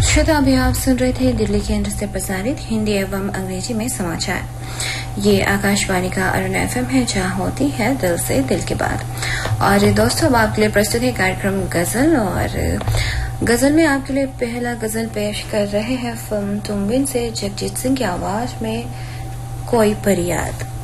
श्रोता, अभी आप सुन रहे थे दिल्ली केंद्र से प्रसारित हिंदी एवं अंग्रेजी में समाचार। ये आकाशवाणी का अरुण एफएम है, जहाँ होती है दिल से दिल की बात। और दोस्तों, अब आपके लिए प्रस्तुत है कार्यक्रम गजल। और गजल में आपके लिए पहला गजल पेश कर रहे हैं फिल्म तुम बिन से जगजीत सिंह की आवाज में कोई फरियाद।